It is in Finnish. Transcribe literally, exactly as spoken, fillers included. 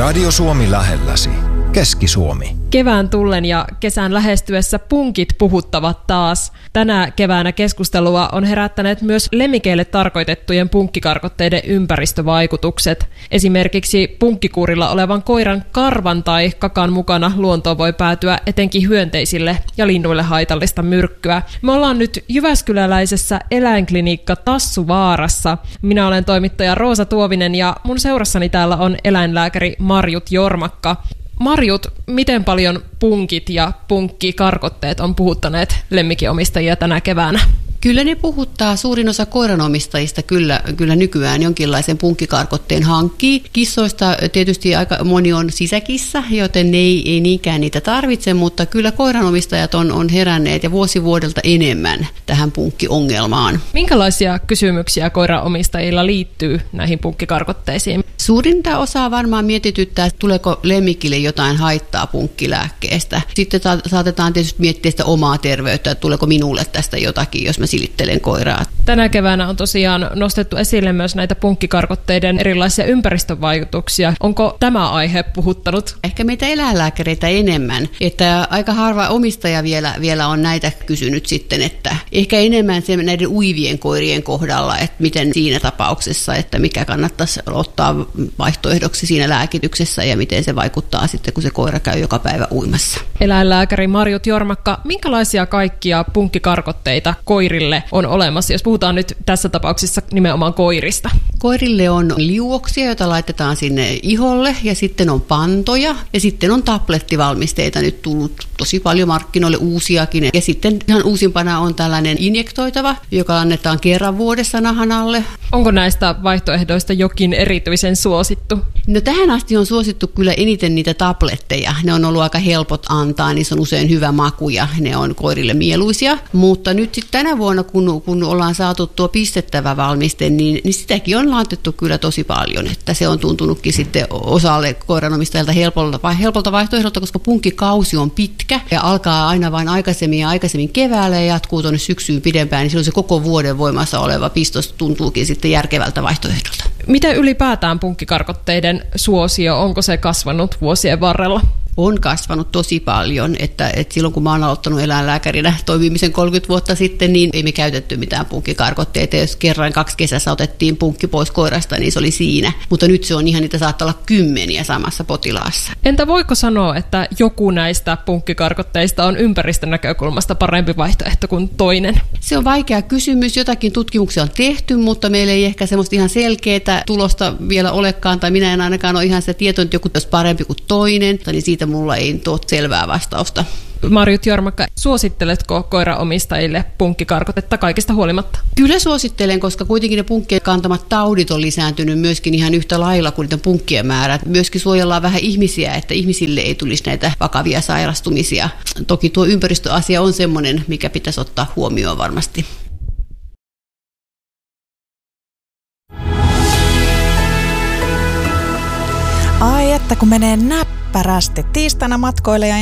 Radio Suomi lähelläsi. Keski-Suomi. Kevään tullen ja kesän lähestyessä punkit puhuttavat taas. Tänä keväänä keskustelua on herättäneet myös lemmikeille tarkoitettujen punkkikarkotteiden ympäristövaikutukset. Esimerkiksi punkkikuurilla olevan koiran karvan tai kakan mukana luontoon voi päätyä etenkin hyönteisille ja linnuille haitallista myrkkyä. Me ollaan nyt jyväskyläläisessä eläinklinikka Tassuvaarassa. Minä olen toimittaja Roosa Tuovinen ja mun seurassani täällä on eläinlääkäri Marjut Jormakka. Marjut, miten paljon punkit ja punkkikarkotteet on puhuttaneet lemmikkiomistajia tänä keväänä? Kyllä ne puhuttaa. Suurin osa koiranomistajista kyllä, kyllä nykyään jonkinlaisen punkkikarkotteen hankkii. Kissoista tietysti aika moni on sisäkissä, joten ne ei, ei niinkään niitä tarvitse, mutta kyllä koiranomistajat on, on heränneet ja vuosi vuodelta enemmän tähän punkkiongelmaan. Minkälaisia kysymyksiä koiranomistajilla liittyy näihin punkkikarkotteisiin? Suurinta osaa varmaan mietityttää, tuleeko lemmikille jotain haittaa punkkilääkkeestä. Sitten saatetaan tietysti miettiä sitä omaa terveyttä, että tuleeko minulle tästä jotakin, jos mä silittelen koiraa. Tänä keväänä on tosiaan nostettu esille myös näitä punkkikarkotteiden erilaisia ympäristövaikutuksia. Onko tämä aihe puhuttanut? Ehkä meitä eläinlääkäreitä enemmän, että aika harva omistaja vielä, vielä on näitä kysynyt sitten, että ehkä enemmän se näiden uivien koirien kohdalla, että miten siinä tapauksessa, että mikä kannattaisi ottaa vaihtoehdoksi siinä lääkityksessä ja miten se vaikuttaa sitten, kun se koira käy joka päivä uimassa. Eläinlääkäri Marjut Jormakka, minkälaisia kaikkia punkkikarkotteita koirille on olemassa, jos puhutaan nyt tässä tapauksessa nimenomaan koirista? Koirille on liuoksia, joita laitetaan sinne iholle, ja sitten on pantoja, ja sitten on tablettivalmisteita nyt tullut tosi paljon markkinoille uusiakin. Ja sitten ihan uusimpana on tällainen injektoitava, joka annetaan kerran vuodessa nahan alle. Onko näistä vaihtoehdoista jokin erityisen suosittu? No tähän asti on suosittu kyllä eniten niitä tabletteja. Ne on ollut aika helpot antaa, niissä on usein hyvä maku ja ne on koirille mieluisia. Mutta nyt sitten tänä vuonna, kun, kun ollaan saatu tuo pistettävä valmiste, niin, niin sitäkin on laitettu kyllä tosi paljon. Että se on tuntunutkin sitten osalle koiranomistajilta helpolta, helpolta vaihtoehdolta, koska punkkikausi on pitkä ja alkaa aina vain aikaisemmin ja aikaisemmin keväällä ja jatkuu tuonne syksyyn pidempään, niin silloin se koko vuoden voimassa oleva pistos tuntuukin sitten järkevältä vaihtoehdolta. Miten ylipäätään punkkikarkotteiden suosio, onko se kasvanut vuosien varrella? On kasvanut tosi paljon, että, että silloin kun mä oon aloittanut eläinlääkärinä toimimisen kolmekymmentä vuotta sitten, niin ei me käytetty mitään punkkikarkotteita. Jos kerran kaksi kesässä otettiin punkki pois koirasta, niin se oli siinä. Mutta nyt se on ihan, niitä saattaa olla kymmeniä samassa potilaassa. Entä voiko sanoa, että joku näistä punkkikarkotteista on ympäristön näkökulmasta parempi vaihtoehto kuin toinen? Se on vaikea kysymys. Jotakin tutkimuksia on tehty, mutta meillä ei ehkä semmoista ihan selkeää tulosta vielä olekaan, tai minä en ainakaan ole ihan se tieto, että joku olisi parempi kuin toinen, niin siitä mulla ei tuo selvää vastausta. Marjut Jormakka, suositteletko koiraomistajille punkkikarkotetta kaikesta huolimatta? Kyllä suosittelen, koska kuitenkin ne punkkien kantamat taudit on lisääntynyt myöskin ihan yhtä lailla kuin niiden punkkien määrät. Myöskin suojellaan vähän ihmisiä, että ihmisille ei tulisi näitä vakavia sairastumisia. Toki tuo ympäristöasia on semmoinen, mikä pitäisi ottaa huomioon varmasti. Ai että kun menee näppärästi. Tiistaina matkoille ja